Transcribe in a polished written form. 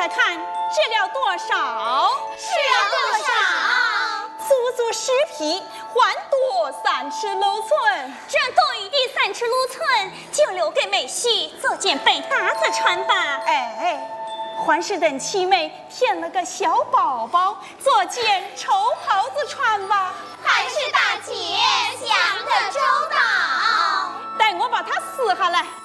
猜看值了多少？ 值了多少？ 足10匹，还多3尺6寸。 这多余的3尺6寸，就留给美婿做件背搭子穿吧。 哎，还是等七妹添了个小宝宝，做件绸袍子穿吧。 还是大姐想得周到。 待我把它撕下来，